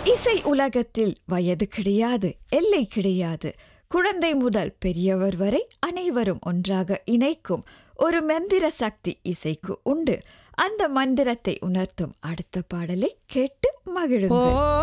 இசை உலகத்தில் வயது கிடையாது, எல்லை கிடையாது. குழந்தை முதல் பெரியவர் வரை அனைவரும் ஒன்றாக இணைக்கும் ஒரு மந்திர சக்தி இசைக்கு உண்டு. அந்த மந்திரத்தை உணர்த்தும் அடுத்த பாடலை கேட்டு மகிழுங்கள்.